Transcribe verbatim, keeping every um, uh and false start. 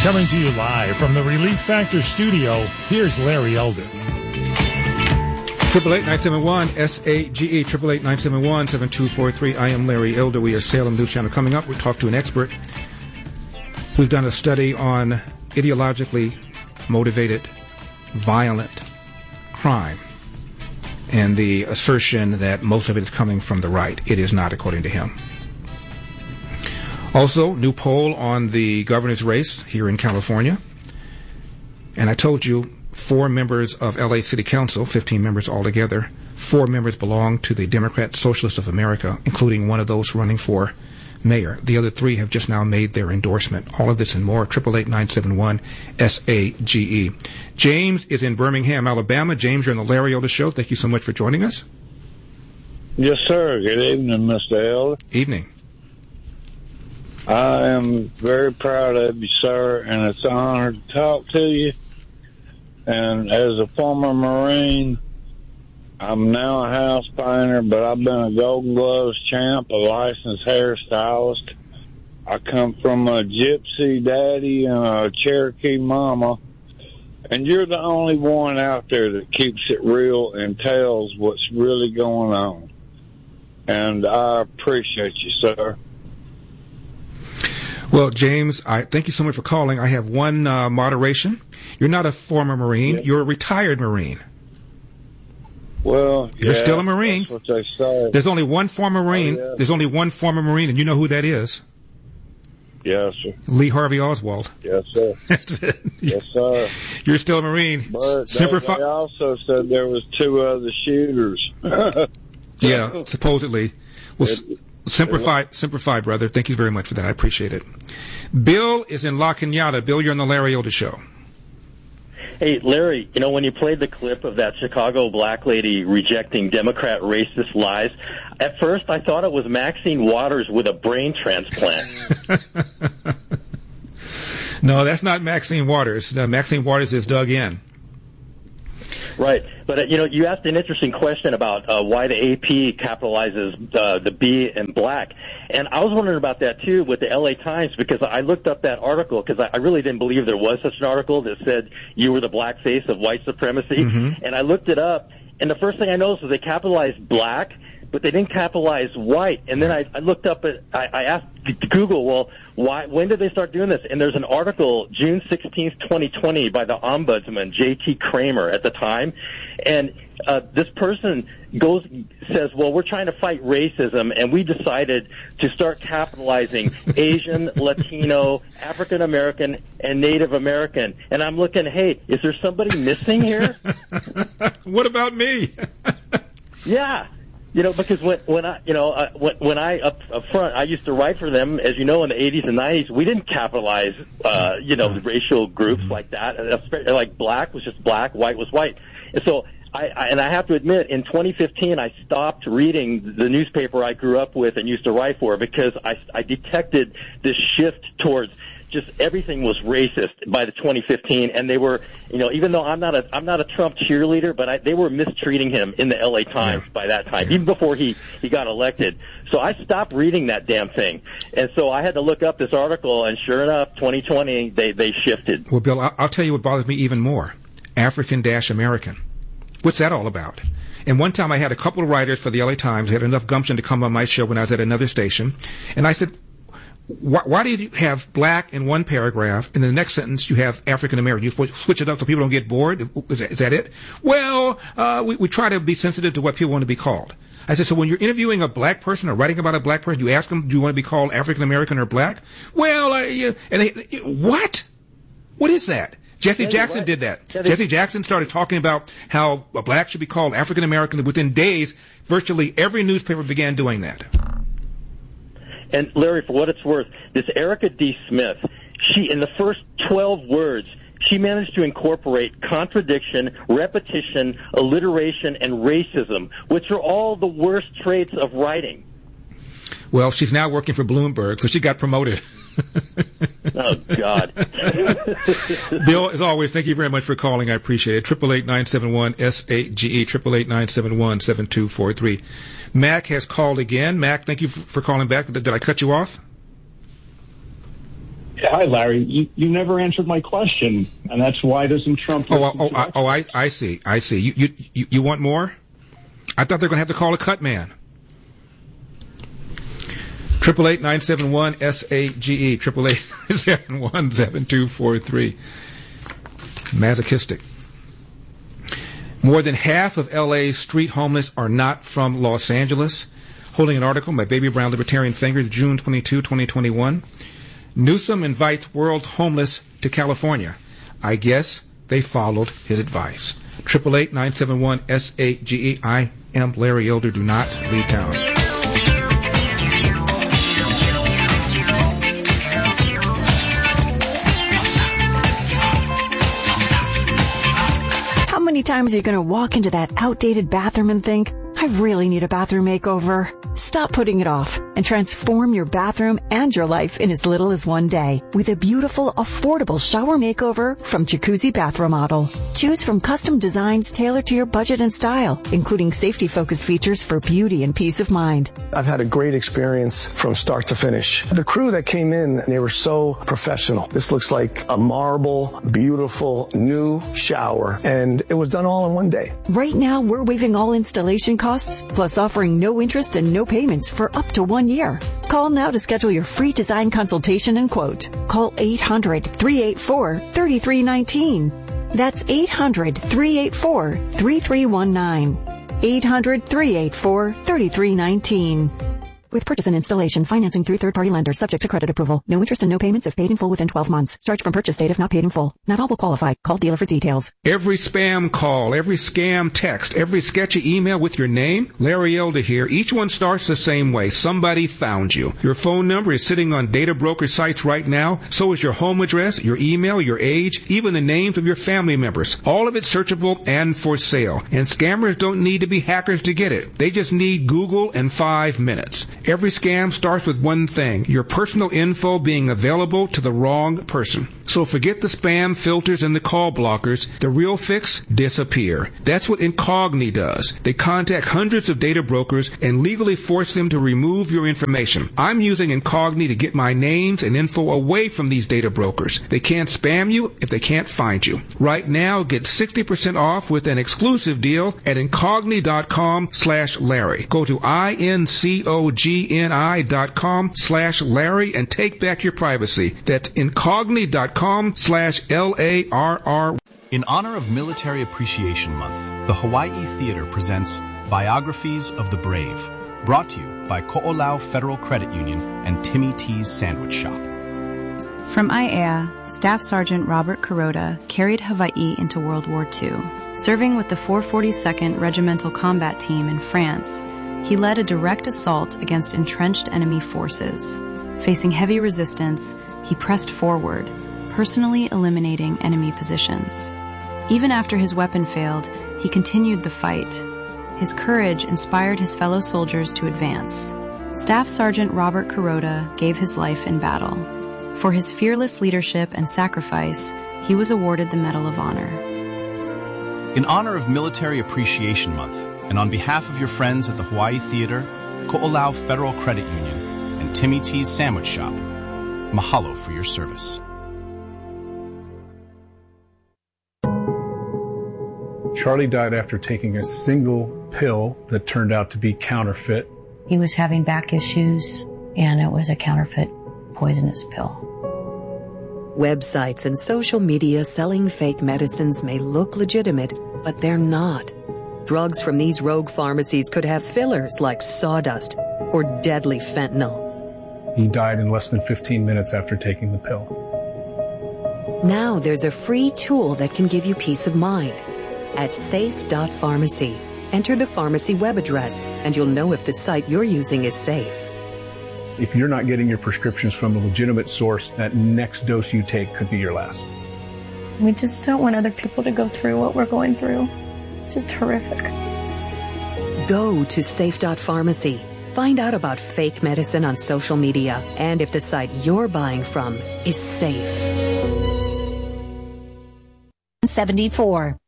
Coming to you live from the Relief Factor studio, here's Larry Elder. Triple eight nine seven one S A G E triple eight nine seven one seven two four three. I am Larry Elder. We are Salem News Channel. Coming up, we'll talk to an expert who's done a study on ideologically motivated, violent crime, and the assertion that most of it is coming from the right. It is not, according to him. Also, new poll on the governor's race here in California. And I told you, four members of L A City Council, fifteen members altogether, four members belong to the Democrat Socialists of America, including one of those running for mayor. The other three have just now made their endorsement. All of this and more, triple eight nine seven one S A G E. James is in Birmingham, Alabama. James, you're on the Larry Elder Show. Thank you so much for joining us. Yes, sir. Good evening, Mister Elder. Evening. I am very proud of you, sir, and it's an honor to talk to you. And as a former Marine, I'm now a house painter, but I've been a Golden Gloves champ, a licensed hairstylist. I come from a gypsy daddy and a Cherokee mama, and you're the only one out there that keeps it real and tells what's really going on. And I appreciate you, sir. Well, James, I thank you so much for calling. I have one uh, moderation. You're not a former Marine. Yeah. You're a retired Marine. Well, You're yeah, still a Marine. That's what they say. There's only one former Marine. Oh, yeah. There's only one former Marine, and you know who that is. Yes, sir. Lee Harvey Oswald. Yes, sir. Yes, sir. You're still a Marine. But Semper they, Fi- they also said there was two other shooters. Yeah, supposedly. Well, It, Semper Fi, Semper Fi, brother. Thank you very much for that. I appreciate it. Bill is in La Cañada. Bill, you're on the Larry Elder Show. Hey, Larry, you know, when you played the clip of that Chicago black lady rejecting Democrat racist lies, at first I thought it was Maxine Waters with a brain transplant. No, that's not Maxine Waters. No, Maxine Waters is dug in. Right. But, uh, you know, you asked an interesting question about uh, why the A P capitalizes uh, the B in black. And I was wondering about that, too, with the L A Times, because I looked up that article, because I, I really didn't believe there was such an article that said you were the blackface of white supremacy. Mm-hmm. And I looked it up, and the first thing I noticed was they capitalized black, but they didn't capitalize white. And then I, I looked up, at, I, I asked Google, well, why? When did they start doing this? And there's an article, June sixteenth, twenty twenty, by the ombudsman, J T Kramer, at the time. And uh, this person goes says, well, we're trying to fight racism, and we decided to start capitalizing Asian, Latino, African American, and Native American. And I'm looking, hey, is there somebody missing here? What about me? Yeah. You know, because when, when I, you know, uh, when, when I up, up front, I used to write for them, as you know, in the eighties and nineties. We didn't capitalize, uh, you know, racial groups like that. Like black was just black, white was white. And so, I, I and I have to admit, in twenty fifteen, I stopped reading the newspaper I grew up with and used to write for because I, I detected this shift towards just everything was racist by the twenty fifteen, and they were, you know, even though I'm not a I'm not a Trump cheerleader, but I, they were mistreating him in the L A Times yeah. by that time, yeah. even before he he got elected. So I stopped reading that damn thing, and so I had to look up this article, and sure enough, twenty twenty they they shifted. Well, Bill, I'll tell you what bothers me even more: African-American. What's that all about? And one time I had a couple of writers for the L A Times who had enough gumption to come on my show when I was at another station, and I said, Why, why do you have black in one paragraph, and in the next sentence you have African American? You switch it up so people don't get bored? Is that, is that it? Well, uh, we, we try to be sensitive to what people want to be called. I said, so when you're interviewing a black person or writing about a black person, you ask them, do you want to be called African American or black? Well, uh, yeah, and they, what? What is that? Jesse Jackson right. did that. Yeah, Jesse Jackson started talking about how a black should be called African American. Within days, virtually every newspaper began doing that. And Larry, for what it's worth, this Erica D. Smith, she, in the first twelve words, she managed to incorporate contradiction, repetition, alliteration, and racism, which are all the worst traits of writing. Well, she's now working for Bloomberg, so she got promoted. Oh, God. Bill, as always, thank you very much for calling. I appreciate it. triple eight nine seven one S A G E, triple eight nine seven one seven two four three. Mac has called again. Mac, thank you for calling back. Did I cut you off? Hi, Larry. You, you never answered my question, and that's why doesn't Trump... Oh, oh, oh, I, oh I, I see. I see. You, you, you, you want more? I thought they were going to have to call a cut man. Triple eight nine seven one S A G E. Triple eight seven one seven two four three. Masochistic. More than half of L A's street homeless are not from Los Angeles. Holding an article by Baby Brown Libertarian Fingers, June twenty-second, twenty twenty-one. Newsom invites world homeless to California. I guess they followed his advice. Triple eight nine seven one S A G E. I am Larry Elder. Do not leave town. How many times are you going to walk into that outdated bathroom and think, I really need a bathroom makeover? Stop putting it off and transform your bathroom and your life in as little as one day with a beautiful, affordable shower makeover from Jacuzzi Bath Remodel. Choose from custom designs tailored to your budget and style, including safety-focused features for beauty and peace of mind. I've had a great experience from start to finish. The crew that came in, they were so professional. This looks like a marble, beautiful, new shower, and it was done all in one day. Right now, we're waiving all installation costs, plus offering no interest and no payments for up to one year. Call now to schedule your free design consultation and quote. Call eight hundred, three eight four, three three one nine. That's eight hundred, three eight four, three three one nine. eight hundred, three eight four, three three one nine. With purchase and installation, financing through third-party lenders subject to credit approval. No interest and no payments if paid in full within twelve months. Charge from purchase date if not paid in full. Not all will qualify. Call dealer for details. Every spam call, every scam text, every sketchy email with your name, Larry Elder here, each one starts the same way. Somebody found you. Your phone number is sitting on data broker sites right now. So is your home address, your email, your age, even the names of your family members. All of it searchable and for sale. And scammers don't need to be hackers to get it. They just need Google and five minutes. Every scam starts with one thing, your personal info being available to the wrong person. So forget the spam filters and the call blockers. The real fix, disappear. That's what Incogni does. They contact hundreds of data brokers and legally force them to remove your information. I'm using Incogni to get my names and info away from these data brokers. They can't spam you if they can't find you. Right now, get sixty percent off with an exclusive deal at Incogni.com slash Larry. Go to I-N-C-O-G-N-I dot com slash Larry and take back your privacy. That's Incogni.com slash L A R R. In honor of Military Appreciation Month, the Hawaii Theater presents Biographies of the Brave, brought to you by Ko'olau Federal Credit Union and Timmy T's Sandwich Shop. From I A E A, Staff Sergeant Robert Kuroda carried Hawaii into World War Two. Serving with the four forty-second Regimental Combat Team in France, he led a direct assault against entrenched enemy forces. Facing heavy resistance, he pressed forward, personally eliminating enemy positions. Even after his weapon failed, he continued the fight. His courage inspired his fellow soldiers to advance. Staff Sergeant Robert Kuroda gave his life in battle. For his fearless leadership and sacrifice, he was awarded the Medal of Honor. In honor of Military Appreciation Month, and on behalf of your friends at the Hawaii Theater, Ko'olau Federal Credit Union, and Timmy T's Sandwich Shop, mahalo for your service. Charlie died after taking a single pill that turned out to be counterfeit. He was having back issues, and it was a counterfeit poisonous pill. Websites and social media selling fake medicines may look legitimate, but they're not. Drugs from these rogue pharmacies could have fillers like sawdust or deadly fentanyl. He died in less than fifteen minutes after taking the pill. Now there's a free tool that can give you peace of mind. At safe dot pharmacy, enter the pharmacy web address, and you'll know if the site you're using is safe. If you're not getting your prescriptions from a legitimate source, that next dose you take could be your last. We just don't want other people to go through what we're going through. It's just horrific. Go to safe dot pharmacy. Find out about fake medicine on social media and if the site you're buying from is safe. seventy-four.